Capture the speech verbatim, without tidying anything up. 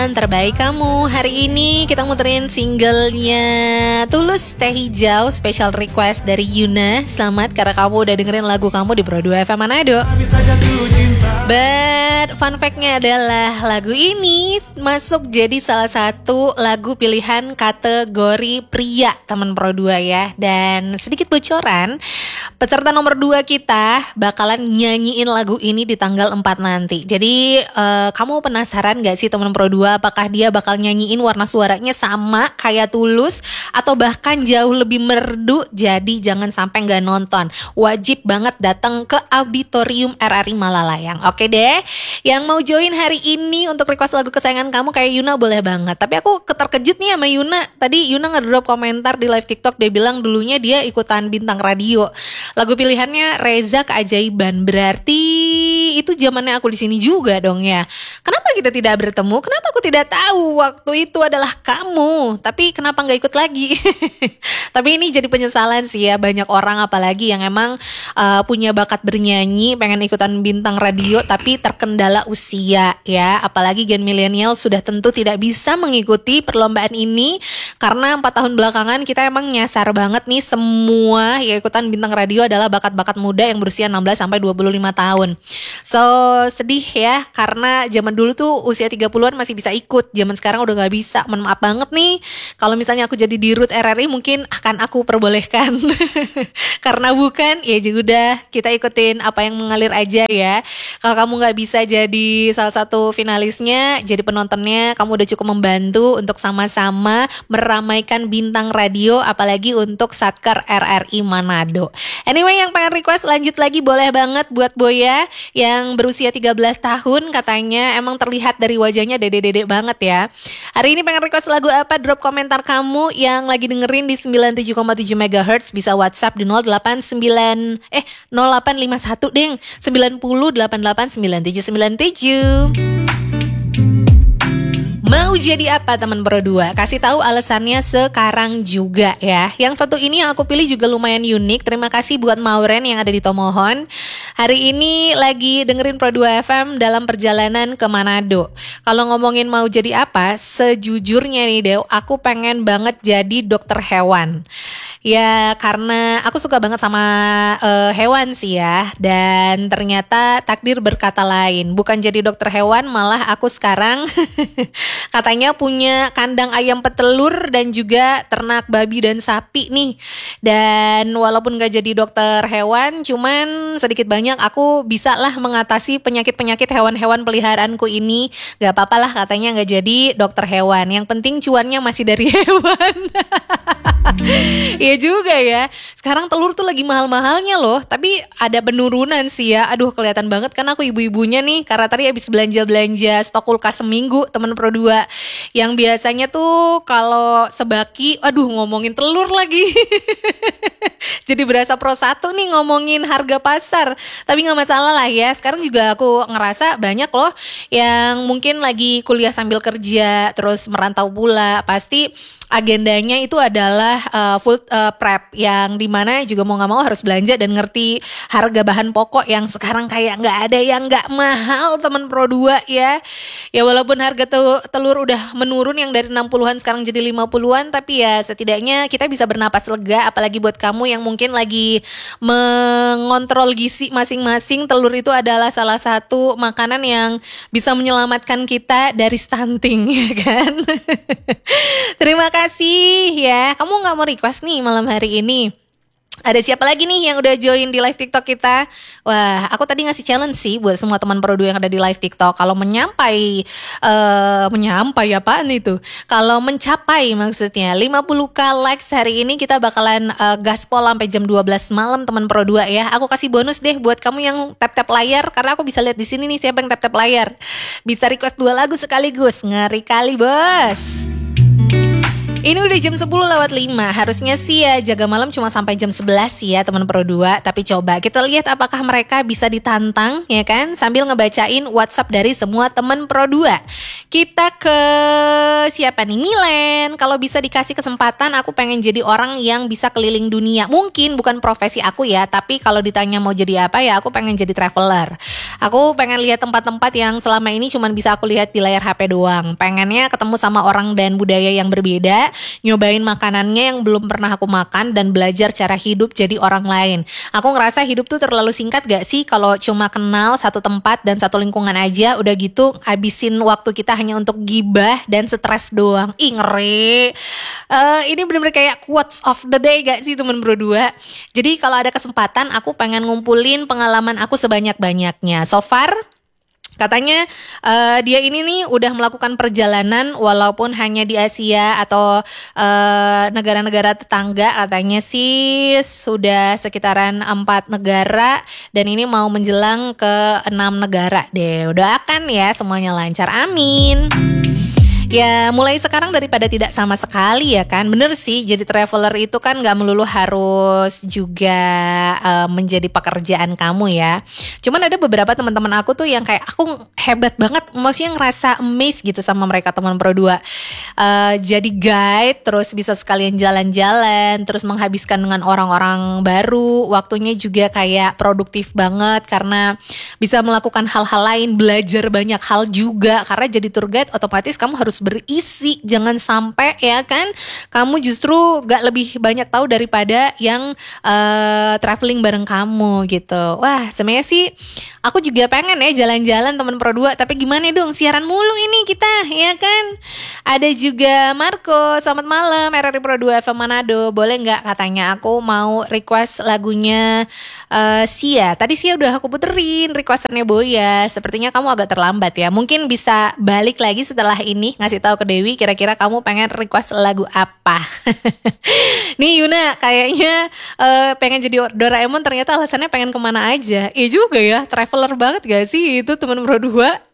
Terbaik kamu. Hari ini kita muterin singlenya Tulus Teh Hijau, special request dari Yuna. Selamat karena kamu udah dengerin lagu kamu di Pro dua F M Manado. But fun fact-nya adalah lagu ini masuk jadi salah satu lagu pilihan kategori pria teman Pro dua ya. Dan sedikit bocoran, peserta nomor dua kita bakalan nyanyiin lagu ini di tanggal empat nanti. Jadi uh, kamu penasaran gak sih teman Pro dua, apakah dia bakal nyanyiin warna suaranya sama kayak Tulus atau bahkan jauh lebih merdu? Jadi jangan sampai gak nonton. Wajib banget datang ke Auditorium R R I Malalayang. Oke deh, yang mau join hari ini untuk request lagu kesayangan kamu kayak Yuna boleh banget. Tapi aku terkejut nih sama Yuna. Tadi Yuna ngedrop komentar di live TikTok, dia bilang dulunya dia ikutan bintang radio. Lagu pilihannya Reza Keajaiban. Berarti itu zamannya aku di sini juga dong ya. Kenapa kita tidak bertemu? Kenapa aku tidak tahu waktu itu adalah kamu? Tapi kenapa nggak ikut lagi? Tapi ini jadi penyesalan sih ya, banyak orang apalagi yang emang uh, punya bakat bernyanyi, pengen ikutan bintang radio tapi terkendala usia ya. Apalagi gen milenial sudah tentu tidak bisa mengikuti perlombaan ini karena empat tahun belakangan kita emang nyasar banget nih, semua yang ikutan bintang radio adalah bakat-bakat muda yang berusia enam belas sampai dua puluh lima tahun. So sedih ya, karena zaman dulu tuh usia tiga puluhan masih bisa ikut, zaman sekarang udah gak bisa. Mohon maaf banget nih, kalau misalnya aku jadi dirut R R I mungkin akan aku perbolehkan. Karena bukan, ya juga udah kita ikutin apa yang mengalir aja ya. Kalau kamu gak bisa jadi salah satu finalisnya, jadi penontonnya, kamu udah cukup membantu untuk sama-sama meramaikan bintang radio, apalagi untuk Satker R R I Manado. Anyway, yang pengen request lanjut lagi boleh banget buat Boya yang berusia tiga belas tahun, katanya emang terlihat dari wajahnya dede-dede banget ya. Hari ini pengen request lagu apa? Drop komentar kamu yang lagi dengerin di sembilan puluh tujuh koma tujuh megahertz, bisa WhatsApp di nol delapan sembilan eh nol delapan lima satu ding sembilan nol delapan delapan sembilan tujuh sembilan tujuh. Mau jadi apa teman Pro dua? Kasih tahu alasannya sekarang juga ya. Yang satu ini yang aku pilih juga lumayan unik. Terima kasih buat Mauren yang ada di Tomohon. Hari ini lagi dengerin Pro dua F M dalam perjalanan ke Manado. Kalau ngomongin mau jadi apa, sejujurnya nih Dew, aku pengen banget jadi dokter hewan. Ya karena aku suka banget sama uh, hewan sih ya. Dan ternyata takdir berkata lain. Bukan jadi dokter hewan, malah aku sekarang katanya punya kandang ayam petelur dan juga ternak babi dan sapi nih. Dan walaupun gak jadi dokter hewan, cuman sedikit banyak aku bisa lah mengatasi penyakit-penyakit hewan-hewan peliharaanku ini. Gak apa-apa lah katanya gak jadi dokter hewan, yang penting cuannya masih dari hewan. Iya juga ya, sekarang telur tuh lagi mahal-mahalnya loh. Tapi ada penurunan sih ya. Aduh kelihatan banget kan aku ibu-ibunya nih, karena tadi habis belanja-belanja stok kulkas seminggu teman Pro dua. Yang biasanya tuh kalau sebaki, aduh ngomongin telur lagi. Jadi berasa Pro satu nih ngomongin harga pasar. Tapi gak masalah lah ya, sekarang juga aku ngerasa banyak loh yang mungkin lagi kuliah sambil kerja, terus merantau pula. Pasti agendanya itu adalah uh, full uh, prep, yang dimana juga mau gak mau harus belanja dan ngerti harga bahan pokok yang sekarang kayak gak ada yang gak mahal teman Pro dua ya. Ya walaupun harga te- telur udah menurun yang dari enam puluhan sekarang jadi lima puluhan, tapi ya setidaknya kita bisa bernapas lega. Apalagi buat kamu yang mungkin lagi mengontrol gizi masing-masing, telur itu adalah salah satu makanan yang bisa menyelamatkan kita dari stunting ya kan. Terima kasih ya. Kamu gak mau request nih malam hari ini? Ada siapa lagi nih yang udah join di live TikTok kita? Wah, aku tadi ngasih challenge sih buat semua teman Pro dua yang ada di live TikTok. Kalau menyampai, uh, menyampai apaan itu? Kalau mencapai maksudnya lima puluh k likes hari ini, kita bakalan uh, gaspol sampai jam dua belas malam teman Pro dua ya. Aku kasih bonus deh buat kamu yang tap-tap layar, karena aku bisa lihat di sini nih siapa yang tap-tap layar. Bisa request dua lagu sekaligus, ngeri kali bos. Ini udah jam sepuluh lewat lima. Harusnya sih ya jaga malam cuma sampai jam sebelas sih ya teman Pro dua. Tapi coba kita lihat apakah mereka bisa ditantang ya kan, sambil ngebacain WhatsApp dari semua teman Pro dua. Kita ke siapa nih? Milen. Kalau bisa dikasih kesempatan, aku pengen jadi orang yang bisa keliling dunia. Mungkin bukan profesi aku ya, tapi kalau ditanya mau jadi apa ya, aku pengen jadi traveler. Aku pengen lihat tempat-tempat yang selama ini cuma bisa aku lihat di layar H P doang. Pengennya ketemu sama orang dan budaya yang berbeda, nyobain makanannya yang belum pernah aku makan, dan belajar cara hidup jadi orang lain. Aku ngerasa hidup tuh terlalu singkat gak sih kalau cuma kenal satu tempat dan satu lingkungan aja, udah gitu habisin waktu kita hanya untuk gibah dan stres doang. Ih ngeri. Uh, ini bener-bener kayak quotes of the day gak sih temen Bro dua. Jadi kalau ada kesempatan aku pengen ngumpulin pengalaman aku sebanyak-banyaknya. So far katanya uh, dia ini nih udah melakukan perjalanan walaupun hanya di Asia atau uh, negara-negara tetangga. Katanya sih sudah sekitaran empat negara dan ini mau menjelang ke enam negara deh. Doakan ya semuanya lancar, amin. Ya mulai sekarang daripada tidak sama sekali ya kan. Bener sih, jadi traveler itu kan gak melulu harus juga uh, menjadi pekerjaan kamu ya. Cuman ada beberapa teman-teman aku tuh yang kayak aku hebat banget, maksudnya ngerasa amazed gitu sama mereka teman Pro dua. uh, Jadi guide, terus bisa sekalian jalan-jalan, terus menghabiskan dengan orang-orang baru. Waktunya juga kayak produktif banget karena bisa melakukan hal-hal lain, belajar banyak hal juga. Karena jadi tour guide otomatis kamu harus berisi, jangan sampai ya kan kamu justru gak lebih banyak tahu daripada yang uh, traveling bareng kamu gitu. Wah sebenarnya sih aku juga pengen ya jalan-jalan teman Pro dua, tapi gimana dong siaran mulu ini kita ya kan. Ada juga Marco, selamat malam R R I Pro dua F M Manado, boleh gak katanya aku mau request lagunya uh, Sia. Tadi Sia udah aku puterin requestannya Boya, sepertinya kamu agak terlambat ya, mungkin bisa balik lagi setelah ini ngasih tahu ke Dewi kira-kira kamu pengen request lagu apa. Nih Yuna kayaknya uh, pengen jadi Doraemon, ternyata alasannya pengen kemana aja. Iya juga ya, traveler banget gak sih itu teman Pro dua.